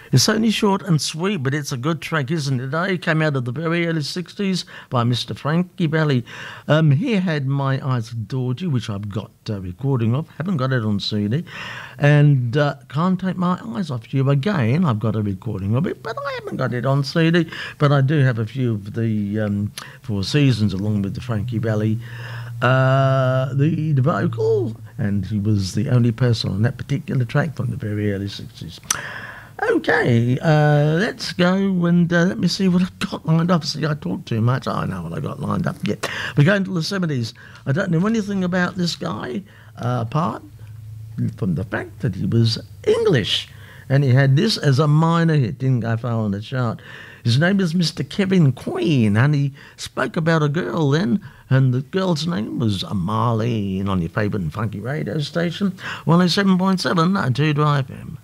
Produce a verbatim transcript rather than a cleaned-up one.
It's only short and sweet, but it's a good track, isn't it? It came out of the very early sixties by Mister Frankie Valli. Um, he had My Eyes Adored You, which I've got a recording of. Haven't got it on C D. And uh, Can't Take My Eyes Off You. Again, I've got a recording of it, but I haven't got it on C D. But I do have a few of the um, Four Seasons along with the Frankie Valli. Uh, the, the vocal, and he was the only person on that particular track from the very early sixties. Okay, uh, let's go and uh, let me see what I've got lined up. See, I talk too much. I know what I got lined up yet. We're going to the seventies. I don't know anything about this guy, uh, apart from the fact that he was English. And he had this as a minor hit, didn't go far on the chart. His name is Mister Kevin Queen, and he spoke about a girl then, and the girl's name was Marlene on your favourite funky radio station, one oh seven point seven, Two Drive F M.